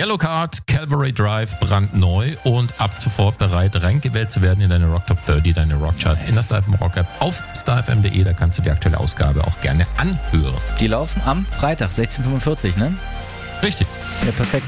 Yellowcard, Calvary Drive, brandneu und ab sofort bereit, reingewählt zu werden in deine Rock Top 30, deine Rockcharts in der StarFM Rock App auf starfm.de. Da kannst du die aktuelle Ausgabe auch gerne anhören. Die laufen am Freitag, 16:45, ne? Richtig. Ja, perfekt.